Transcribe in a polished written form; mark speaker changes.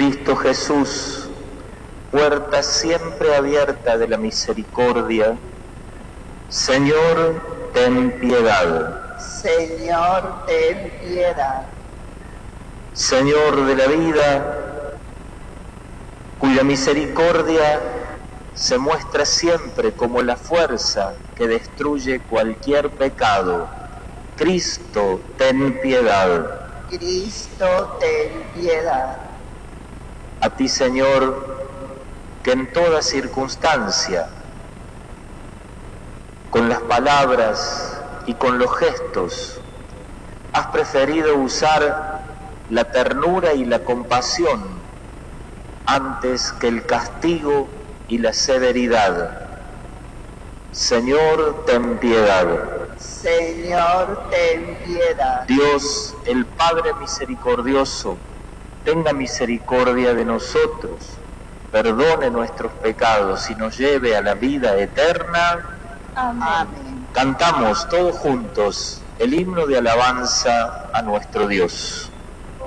Speaker 1: Cristo Jesús, puerta siempre abierta de la misericordia, Señor, ten piedad.
Speaker 2: Señor, ten piedad.
Speaker 1: Señor de la vida, cuya misericordia se muestra siempre como la fuerza que destruye cualquier pecado, Cristo, ten piedad.
Speaker 2: Cristo, ten piedad.
Speaker 1: A ti, Señor, que en toda circunstancia, con las palabras y con los gestos, has preferido usar la ternura y la compasión antes que el castigo y la severidad. Señor, ten piedad.
Speaker 2: Señor, ten piedad.
Speaker 1: Dios, el Padre misericordioso, tenga misericordia de nosotros, perdone nuestros pecados y nos lleve a la vida eterna.
Speaker 2: Amén.
Speaker 1: Cantamos todos juntos el himno de alabanza a nuestro Dios.